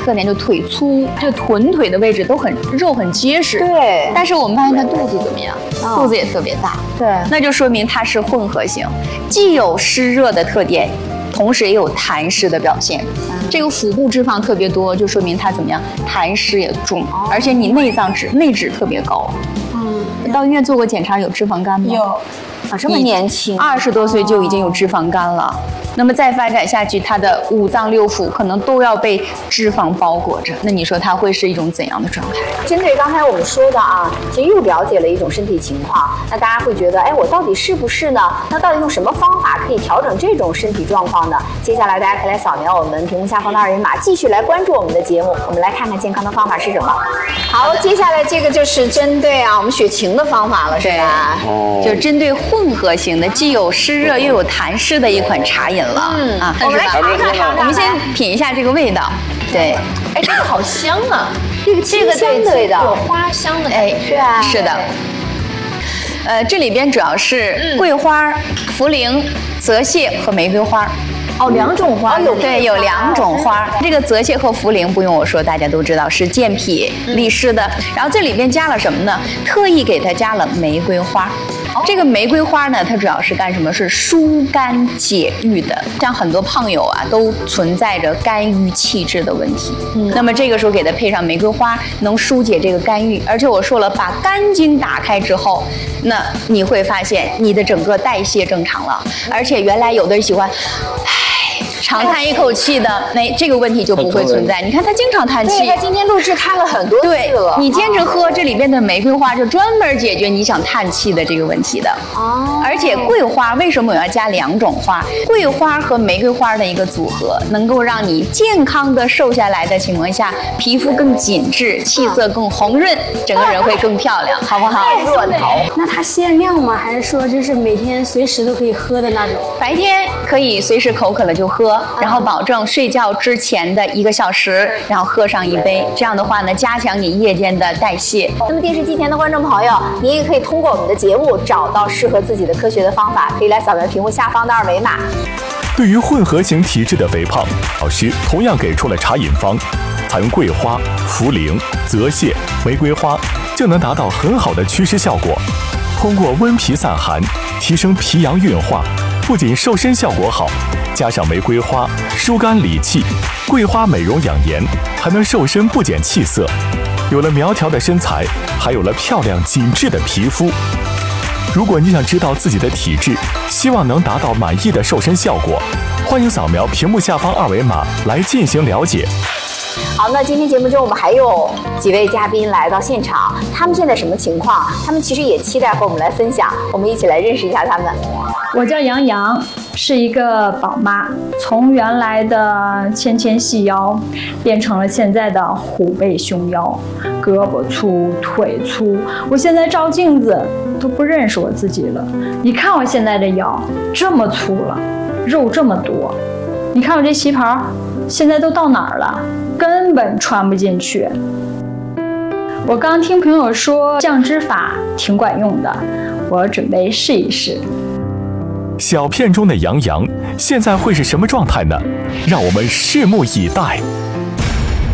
特点，就腿粗，这臀腿的位置都很肉很结实。 对， 但是我们发现她肚子怎么样？肚子也特别大。 对， 那就说明它是混合型，既有湿热的特点，同时也有痰湿的表现。这个腹部脂肪特别多，就说明它怎么样？痰湿也重，而且你内脂特别高。到医院做过检查有脂肪肝吗？ 有。啊，这么年轻 ，20多岁就已经有脂肪肝了。那么再发展下去，他的五脏六腑可能都要被脂肪包裹着。那你说他会是一种怎样的状态？ 针对刚才我们说的啊，其实又了解了一种身体情况。那大家会觉得，哎，我到底是不是呢？那到底用什么方法可以调整这种身体状况呢？接下来大家可以来扫描我们屏幕下方的2维码，继续来关注我们的节目。我们来看看健康的方法是什么。好，接下来这个就是针对我们血清的方法了，是吧？ 就针对混合型的，既有湿热又有痰湿的一款茶饮了。 我们来尝尝， 我们先品一下这个味道。对， 哎，这个好香啊！ 这个香的味道， 有花香的， 哎， 对啊， 是的。这里边主要是桂花、茯苓、泽泻和玫瑰花。 哦，2种花， 对，有2种花。这个泽泻和茯苓不用我说，大家都知道是健脾利湿的。然后这里边加了什么呢？特意给它加了玫瑰花。这个玫瑰花呢，它主要是干什么？是疏肝解郁的。像很多胖友啊，都存在着肝郁气滞的问题。那么这个时候给它配上玫瑰花，能疏解这个肝郁。而且我说了，把肝经打开之后，那你会发现你的整个代谢正常了。而且原来有的人喜欢，长叹一口气的，这个问题就不会存在。你看他经常叹气， 他今天录制看了很多次了。 你坚持喝这里边的玫瑰花，就专门解决你想叹气的这个问题的。而且桂花为什么我要加2种花？桂花和玫瑰花的一个组合，能够让你健康的瘦下来的情况下，皮肤更紧致，气色更红润，整个人会更漂亮，好不好？ 热桃。 那它限量吗？还是说就是每天随时都可以喝的那种？ 白天可以随时口渴了就喝。然后保证睡觉之前的1个小时，然后喝上1杯，这样的话呢，加强你夜间的代谢。 那么电视机前的观众朋友，您也可以通过我们的节目找到适合自己的科学的方法，可以来扫描屏幕下方的2维码。 对于混合型体质的肥胖，老师同样给出了茶饮方，采用桂花、茯苓、泽泻、玫瑰花，就能达到很好的祛湿效果。通过温脾散寒，提升脾阳运化，不仅瘦身效果好，加上玫瑰花疏肝理气，桂花美容养颜，还能瘦身不减气色。有了苗条的身材，还有了漂亮紧致的皮肤。如果你想知道自己的体质，希望能达到满意的瘦身效果，欢迎扫描屏幕下方2维码来进行了解。 好，那今天节目中我们还有几位嘉宾来到现场，他们现在什么情况？他们其实也期待和我们来分享，我们一起来认识一下他们。 我叫杨洋，是一个宝妈，从原来的纤纤细腰变成了现在的虎背熊腰，胳膊粗腿粗。我现在照镜子都不认识我自己了。你看我现在这腰这么粗了，肉这么多，你看我这旗袍现在都到哪儿了？根本穿不进去。我刚听朋友说降脂法挺管用的，我准备试一试。 小片中的杨洋现在会是什么状态呢？让我们拭目以待。